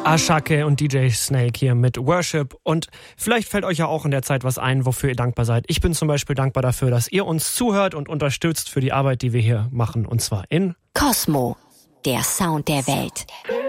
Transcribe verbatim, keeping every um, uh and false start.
Ashake und D J Snake hier mit Worship. Und vielleicht fällt euch ja auch in der Zeit was ein, wofür ihr dankbar seid. Ich bin zum Beispiel dankbar dafür, dass ihr uns zuhört und unterstützt für die Arbeit, die wir hier machen. Und zwar in Cosmo, der Sound der Welt.